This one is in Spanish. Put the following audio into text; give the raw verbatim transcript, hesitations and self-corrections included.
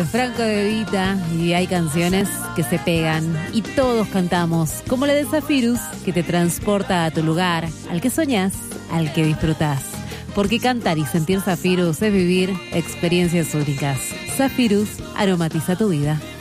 Franco De Vita, y hay canciones que se pegan y todos cantamos, como la de Zafirus, que te transporta a tu lugar, al que soñás, al que disfrutás. Porque cantar y sentir Zafirus es vivir experiencias únicas. Zafirus aromatiza tu vida.